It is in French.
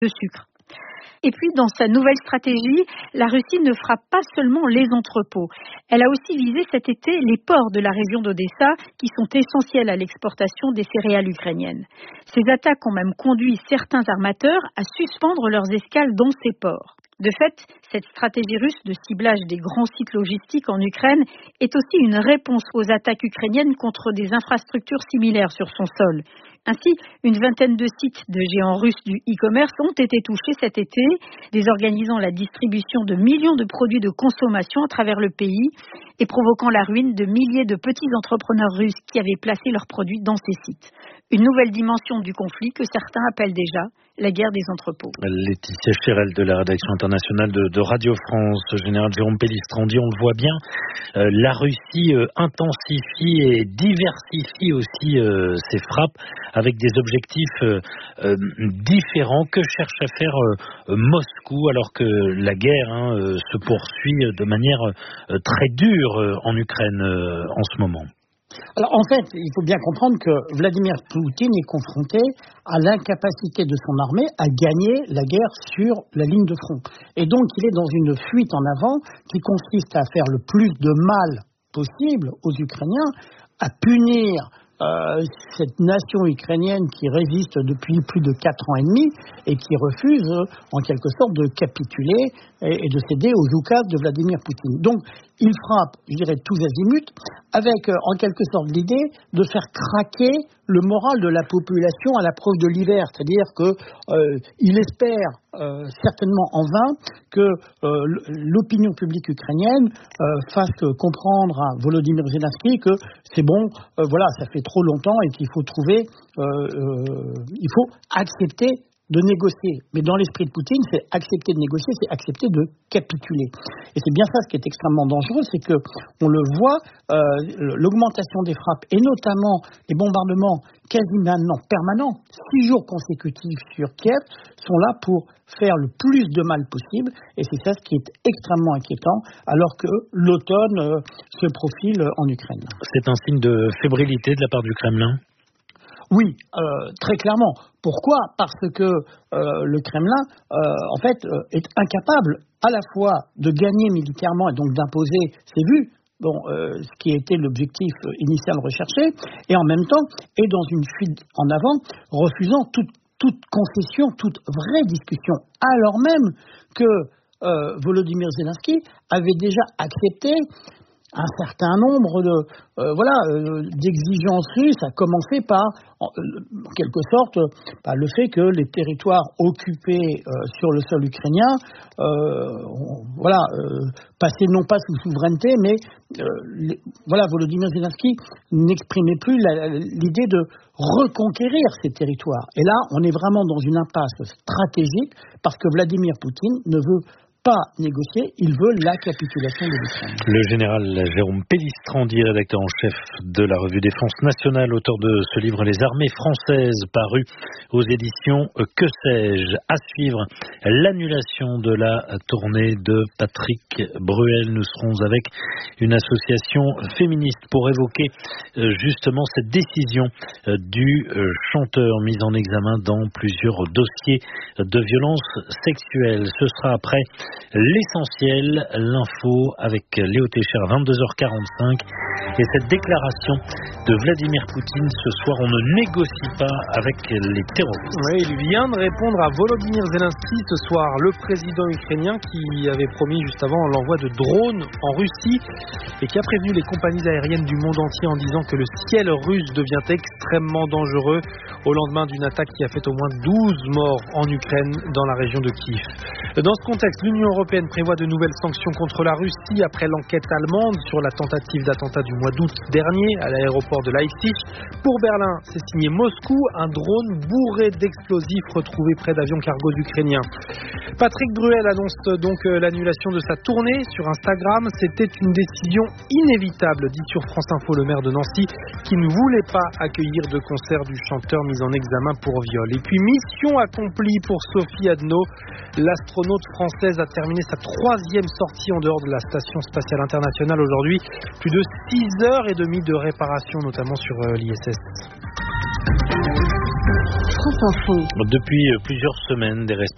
de sucre. Et puis, dans sa nouvelle stratégie, la Russie ne frappe pas seulement les entrepôts. Elle a aussi visé cet été les ports de la région d'Odessa, qui sont essentiels à l'exportation des céréales ukrainiennes. Ces attaques ont même conduit certains armateurs à suspendre leurs escales dans ces ports. De fait, cette stratégie russe de ciblage des grands sites logistiques en Ukraine est aussi une réponse aux attaques ukrainiennes contre des infrastructures similaires sur son sol. Ainsi, une vingtaine de sites de géants russes du e-commerce ont été touchés cet été, désorganisant la distribution de millions de produits de consommation à travers le pays et provoquant la ruine de milliers de petits entrepreneurs russes qui avaient placé leurs produits dans ces sites. Une nouvelle dimension du conflit que certains appellent déjà la guerre des entrepôts. Laetitia Chérel de la rédaction internationale de Radio France, général Jérôme Pellistrandi, on le voit bien, la Russie intensifie et diversifie aussi ses frappes avec des objectifs différents. Que cherche à faire Moscou alors que la guerre se poursuit de manière très dure en Ukraine en ce moment? Alors en fait, il faut bien comprendre que Vladimir Poutine est confronté à l'incapacité de son armée à gagner la guerre sur la ligne de front. Et donc il est dans une fuite en avant qui consiste à faire le plus de mal possible aux Ukrainiens, à punir cette nation ukrainienne qui résiste depuis plus de 4 ans et demi et qui refuse en quelque sorte de capituler et de céder aux oukases de Vladimir Poutine. Donc il frappe, je dirais, tous azimuts, avec en quelque sorte l'idée de faire craquer le moral de la population à l'approche de l'hiver. C'est-à-dire qu'il espère certainement en vain que l'opinion publique ukrainienne fasse comprendre à Volodymyr Zelensky que c'est bon, voilà, ça fait trop longtemps et qu'il faut trouver, il faut accepter de négocier. Mais dans l'esprit de Poutine, c'est accepter de négocier, c'est accepter de capituler. Et c'est bien ça ce qui est extrêmement dangereux, c'est que on le voit, l'augmentation des frappes, et notamment les bombardements quasi maintenant permanents, 6 jours consécutifs sur Kiev, sont là pour faire le plus de mal possible. Et c'est ça ce qui est extrêmement inquiétant, alors que l'automne se profile en Ukraine. C'est un signe de fébrilité de la part du Kremlin ? Oui, très clairement. Pourquoi ? Parce que le Kremlin, en fait, est incapable à la fois de gagner militairement et donc d'imposer ses vues, ce qui était l'objectif initial recherché, et en même temps est dans une fuite en avant, refusant toute concession, toute vraie discussion, alors même que Volodymyr Zelensky avait déjà accepté un certain nombre d'exigences russes, à commencer par, en quelque sorte, le fait que les territoires occupés sur le sol ukrainien, passaient non pas sous souveraineté, mais Volodymyr Zelensky n'exprimait plus l'idée de reconquérir ces territoires. Et là, on est vraiment dans une impasse stratégique, parce que Vladimir Poutine ne veut pas négocier, il veut la capitulation de l'Ukraine. Le général Jérôme Pellistrandi, rédacteur en chef de la revue Défense nationale, auteur de ce livre Les armées françaises, paru aux éditions Que sais-je. À suivre, l'annulation de la tournée de Patrick Bruel. Nous serons avec une association féministe pour évoquer justement cette décision du chanteur mis en examen dans plusieurs dossiers de violences sexuelles. Ce sera après l'essentiel, l'info avec Léo Técher à 22h45 et cette déclaration de Vladimir Poutine ce soir: on ne négocie pas avec les terroristes. Oui, il vient de répondre à Volodymyr Zelensky ce soir, le président ukrainien qui avait promis juste avant l'envoi de drones en Russie et qui a prévenu les compagnies aériennes du monde entier en disant que le ciel russe devient extrêmement dangereux au lendemain d'une attaque qui a fait au moins 12 morts en Ukraine dans la région de Kiev. Dans ce contexte, l'Union européenne prévoit de nouvelles sanctions contre la Russie après l'enquête allemande sur la tentative d'attentat du mois d'août dernier à l'aéroport de Leipzig. Pour Berlin, c'est signé Moscou, un drone bourré d'explosifs retrouvé près d'avions cargo ukrainiens. Patrick Bruel annonce donc l'annulation de sa tournée sur Instagram. C'était une décision inévitable, dit sur France Info le maire de Nancy, qui ne voulait pas accueillir de concert du chanteur mis en examen pour viol. Et puis mission accomplie pour Sophie Adno. L'astronaute française a terminé sa 3e sortie en dehors de la Station spatiale internationale aujourd'hui. Plus de 6h30 de réparation, notamment sur l'ISS. Depuis plusieurs semaines, des responsables